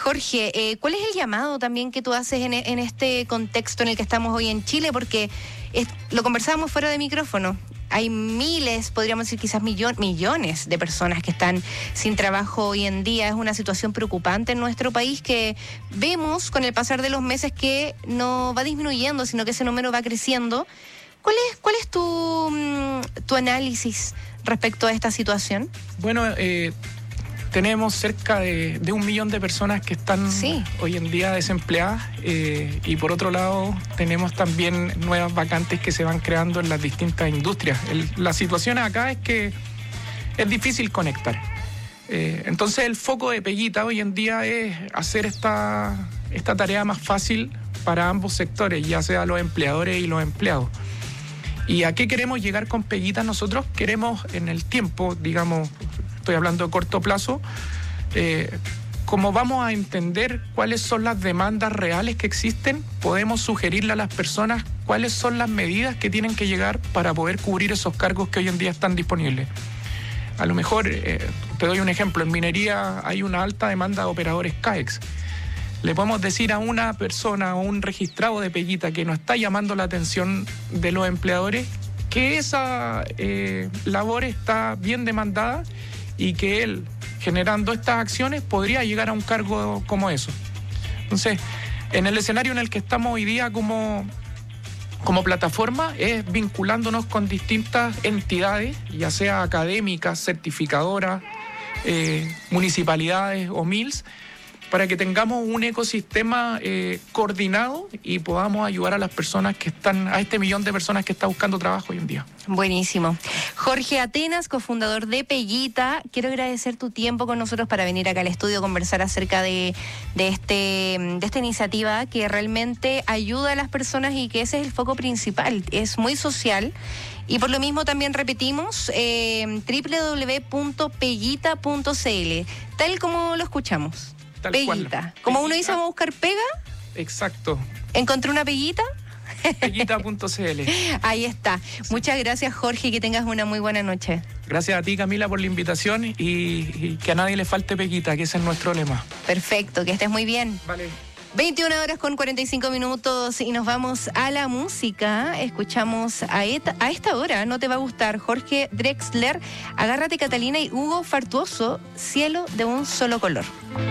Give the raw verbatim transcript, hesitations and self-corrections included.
Jorge, eh, ¿cuál es el llamado también que tú haces en, en este contexto en el que estamos hoy en Chile? Porque es, lo conversábamos fuera de micrófono. Hay miles, podríamos decir quizás millon, millones de personas que están sin trabajo hoy en día. Es una situación preocupante en nuestro país que vemos con el pasar de los meses que no va disminuyendo, sino que ese número va creciendo. ¿Cuál es, cuál es tu, tu análisis respecto a esta situación? Bueno, eh, tenemos cerca de, de un millón de personas que están sí. hoy en día desempleadas eh, y por otro lado tenemos también nuevas vacantes que se van creando en las distintas industrias. El, la situación acá es que es difícil conectar. Eh, entonces el foco de Peguita hoy en día es hacer esta, esta tarea más fácil para ambos sectores, ya sea los empleadores y los empleados. ¿Y a qué queremos llegar con Peguita? Nosotros queremos en el tiempo, digamos, estoy hablando de corto plazo, eh, como vamos a entender cuáles son las demandas reales que existen, podemos sugerirle a las personas cuáles son las medidas que tienen que llegar para poder cubrir esos cargos que hoy en día están disponibles. A lo mejor, eh, te doy un ejemplo, en minería hay una alta demanda de operadores C A E X. Le podemos decir a una persona o un registrado de Peguita que no está llamando la atención de los empleadores que esa eh, labor está bien demandada y que él, generando estas acciones, podría llegar a un cargo como eso. Entonces, en el escenario en el que estamos hoy día como, como plataforma es vinculándonos con distintas entidades, ya sea académicas, certificadoras, eh, municipalidades o M I L S, para que tengamos un ecosistema eh, coordinado y podamos ayudar a las personas que están, a este millón de personas que está buscando trabajo hoy en día. Buenísimo. Jorge Atenas, cofundador de Peguita, quiero agradecer tu tiempo con nosotros para venir acá al estudio a conversar acerca de, de, este, de esta iniciativa que realmente ayuda a las personas y que ese es el foco principal, es muy social. Y por lo mismo también repetimos, eh, doble u doble u doble u punto peguita punto c l, tal como lo escuchamos. Tal Peguita. cual. Como Peguita. uno dice, vamos a buscar pega. Exacto. ¿Encontré una peguita? Peguita punto c l. Ahí está. Sí. Muchas gracias, Jorge, y que tengas una muy buena noche. Gracias a ti, Camila, por la invitación y, y que a nadie le falte Peguita, que ese es nuestro lema. Perfecto, que estés muy bien. Vale. veintiuna horas con cuarenta y cinco minutos y nos vamos a la música. Escuchamos a, eta, a esta hora, no te va a gustar, Jorge Drexler, Agárrate Catalina y Hugo Fartuoso, Cielo de un solo color.